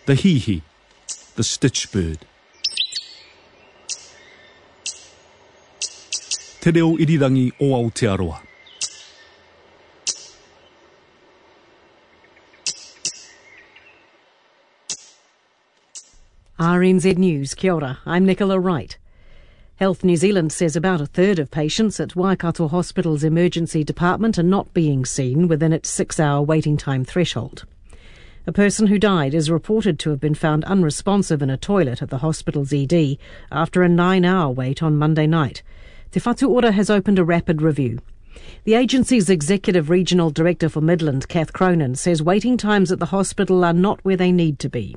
the hihi, the stitchbird. Te reo irirangi o Aotearoa. RNZ News, kia ora, I'm Nicola Wright. Health New Zealand says about a third of patients at Waikato Hospital's emergency department are not being seen within its 6-hour waiting time threshold. A person who died is reported to have been found unresponsive in a toilet at the hospital's ED after a 9-hour wait on Monday night. Te Whatu Ora has opened a rapid review. The agency's Executive Regional Director for Midland, Kath Cronin, says waiting times at the hospital are not where they need to be.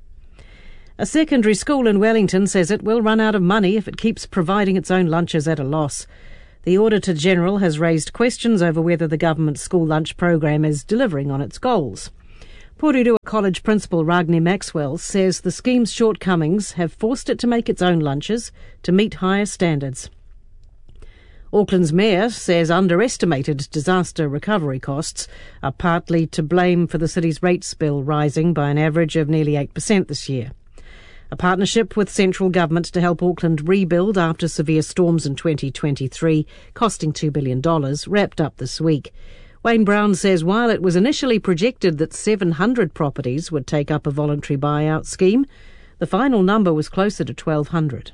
A secondary school in Wellington says it will run out of money if it keeps providing its own lunches at a loss. The Auditor-General has raised questions over whether the government school lunch program is delivering on its goals. Porirua College Principal Ragni Maxwell says the scheme's shortcomings have forced it to make its own lunches to meet higher standards. Auckland's mayor says underestimated disaster recovery costs are partly to blame for the city's rates bill rising by an average of nearly 8% this year. A partnership with central government to help Auckland rebuild after severe storms in 2023, costing $2 billion, wrapped up this week. Wayne Brown says while it was initially projected that 700 properties would take up a voluntary buyout scheme, the final number was closer to 1,200.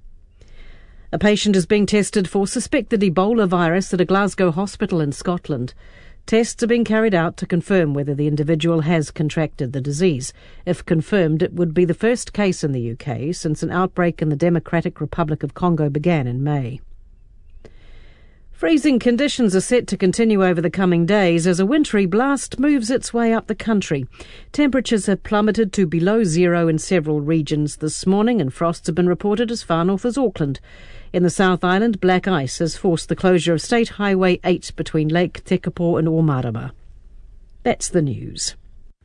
A patient is being tested for suspected Ebola virus at a Glasgow hospital in Scotland. Tests are being carried out to confirm whether the individual has contracted the disease. If confirmed, it would be the first case in the UK since an outbreak in the Democratic Republic of Congo began in May. Freezing conditions are set to continue over the coming days as a wintry blast moves its way up the country. Temperatures have plummeted to below zero in several regions this morning, and frosts have been reported as far north as Auckland. In the South Island, black ice has forced the closure of State Highway 8 between Lake Tekapo and Omarama. That's the news.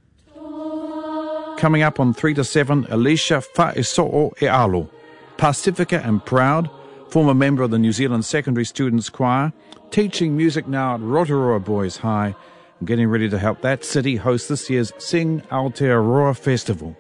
Coming up on 3 to 7, Alicia Fa'eso'o e Alo, Pacifica and proud, former member of the New Zealand Secondary Students Choir, teaching music now at Rotorua Boys High, and getting ready to help that city host this year's Sing Aotearoa Festival.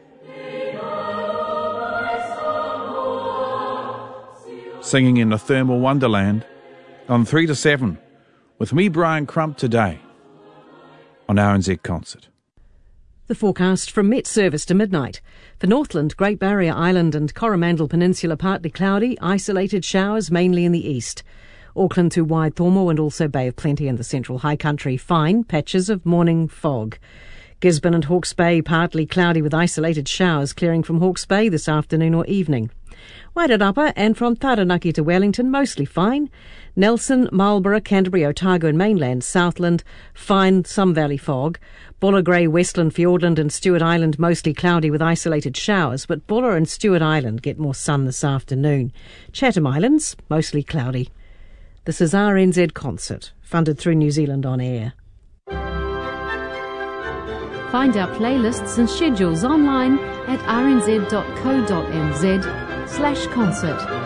Singing in the thermal wonderland on 3 to 7, with me, Brian Crump, today on RNZ Concert. The forecast from Met Service to midnight. For Northland, Great Barrier Island and Coromandel Peninsula partly cloudy, isolated showers mainly in the east. Auckland to Waitomo and also Bay of Plenty in the central high country, fine patches of morning fog. Gisborne and Hawke's Bay partly cloudy with isolated showers clearing from Hawke's Bay this afternoon or evening. Wairarapa and from Taranaki to Wellington mostly fine. Nelson, Marlborough, Canterbury, Otago and mainland Southland fine, some valley fog. Buller Grey, Westland, Fiordland and Stewart Island mostly cloudy with isolated showers, but Buller and Stewart Island get more sun this afternoon. Chatham Islands mostly cloudy. This is RNZ Concert, funded through New Zealand On Air. Find our playlists and schedules online at rnz.co.nz/concert.